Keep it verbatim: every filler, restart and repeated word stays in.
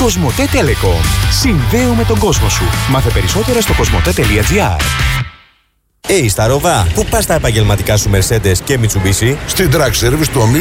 Κοσμοτέ Telecom. Συνδέουμε τον κόσμο σου. Μάθε περισσότερα στο κοσμοτέ τελεία τζι άρ. Hey, στα Ροβά, πού πας τα επαγγελματικά σου Mercedes και Mitsubishi? Στην Track Service του ομίλου